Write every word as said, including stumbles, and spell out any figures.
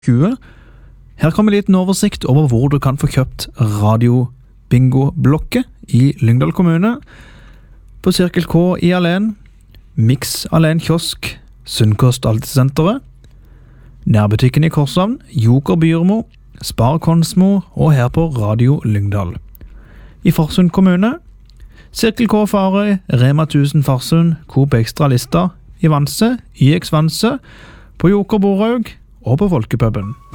tjue. Her kommer en liten oversikt over hvor du kan få kjøpt radio-bingo-blokke i Lyngdal kommune, på Cirkel K i Alen, Mix Alen Kiosk, Sunnkost Altesenteret, nærbutikken i Korshavn, Joker Byrmo, Spar Konsmo og her på Radio Lyngdal. I Farsund kommune, Cirkel K Farøy, Rema tusen Farsund, Coop Extra Lista, i Vanse, Y X Vanse, på Joker Boraug og på Folkepuben.